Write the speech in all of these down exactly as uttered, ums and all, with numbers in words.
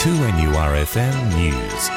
two N U R F M News.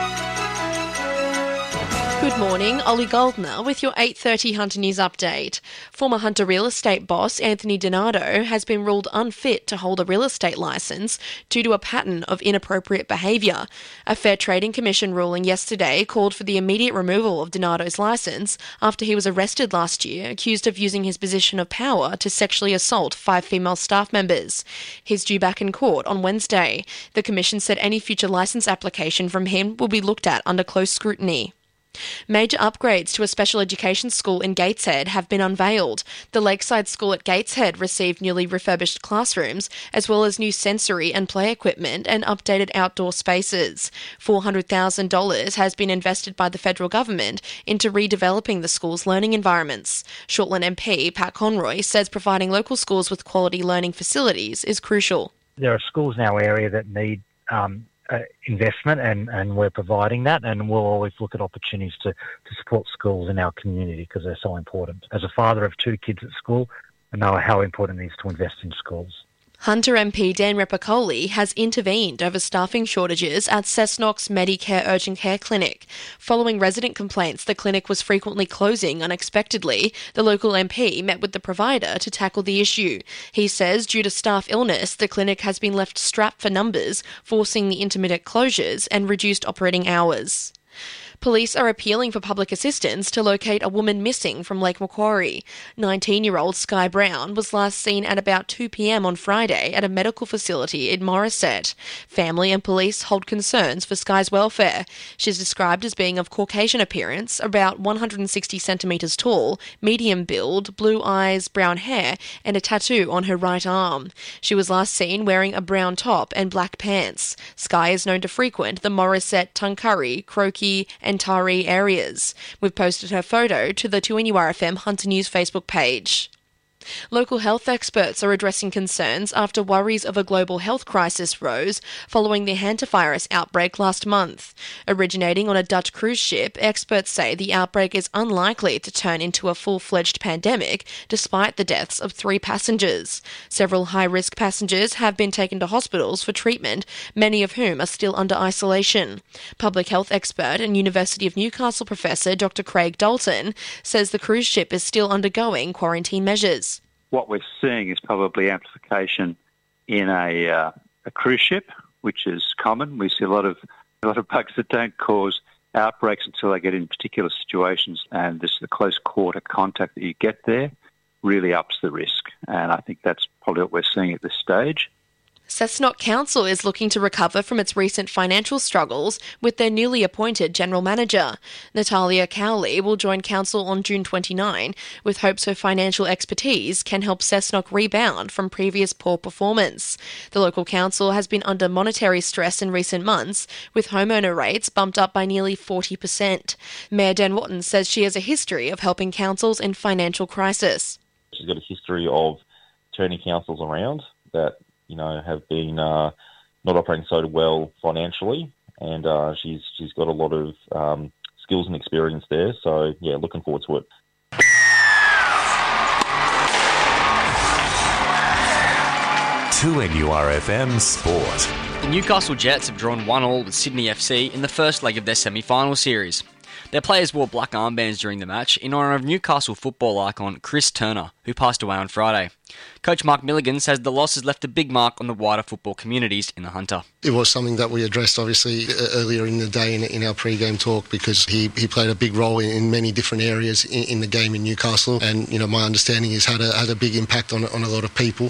Good morning, Ollie Goldner with your eight thirty Hunter News update. Former Hunter real estate boss Anthony Donato has been ruled unfit to hold a real estate licence due to a pattern of inappropriate behaviour. A Fair Trading Commission ruling yesterday called for the immediate removal of Donato's licence after he was arrested last year, accused of using his position of power to sexually assault five female staff members. He's due back in court on Wednesday. The Commission said any future licence application from him will be looked at under close scrutiny. Major upgrades to a special education school in Gateshead have been unveiled. The Lakeside School at Gateshead received newly refurbished classrooms, as well as new sensory and play equipment and updated outdoor spaces. four hundred thousand dollars has been invested by the federal government into redeveloping the school's learning environments. Shortland M P Pat Conroy says providing local schools with quality learning facilities is crucial. There are schools in our area that need um, Uh, investment and, and we're providing that, and we'll always look at opportunities to, to support schools in our community because they're so important. As a father of two kids at school, I know how important it is to invest in schools. Hunter M P Dan Repicoli has intervened over staffing shortages at Cessnock's Medicare Urgent Care Clinic. Following resident complaints the clinic was frequently closing unexpectedly, the local M P met with the provider to tackle the issue. He says due to staff illness, the clinic has been left strapped for numbers, forcing the intermittent closures and reduced operating hours. Police are appealing for public assistance to locate a woman missing from Lake Macquarie. nineteen-year-old Sky Brown was last seen at about two p.m. on Friday at a medical facility in Morisset. Family and police hold concerns for Sky's welfare. She's described as being of Caucasian appearance, about one hundred sixty centimetres tall, medium build, blue eyes, brown hair, and a tattoo on her right arm. She was last seen wearing a brown top and black pants. Sky is known to frequent the Morisset, Tuncurry, Croaky, and Taree areas. We've posted her photo to the two N U R F M Hunter News Facebook page. Local health experts are addressing concerns after worries of a global health crisis rose following the hantavirus outbreak last month. Originating on a Dutch cruise ship, experts say the outbreak is unlikely to turn into a full-fledged pandemic despite the deaths of three passengers. Several high-risk passengers have been taken to hospitals for treatment, many of whom are still under isolation. Public health expert and University of Newcastle professor Doctor Craig Dalton says the cruise ship is still undergoing quarantine measures. What we're seeing is probably amplification in a, uh, a cruise ship, which is common. We see a lot of a lot of bugs that don't cause outbreaks until they get in particular situations, and this the close quarter contact that you get there really ups the risk. And I think that's probably what we're seeing at this stage. Cessnock Council is looking to recover from its recent financial struggles with their newly appointed General Manager. Natalia Cowley will join Council on June twenty-ninth, with hopes her financial expertise can help Cessnock rebound from previous poor performance. The local council has been under monetary stress in recent months, with homeowner rates bumped up by nearly forty percent. Mayor Dan Watton says she has a history of helping councils in financial crisis. She's got a history of turning councils around that you know, have been uh, not operating so well financially, and uh, she's she's got a lot of um, skills and experience there. So, yeah, looking forward to it. two N U R F M Sport. The Newcastle Jets have drawn one all with Sydney F C in the first leg of their semi-final series. Their players wore black armbands during the match in honour of Newcastle football icon Chris Turner, who passed away on Friday. Coach Mark Milligan says the loss has left a big mark on the wider football communities in the Hunter. It was something that we addressed, obviously, earlier in the day in, in our pre-game talk, because he, he played a big role in, in many different areas in, in the game in Newcastle, and you know my understanding is had a had a big impact on on a lot of people.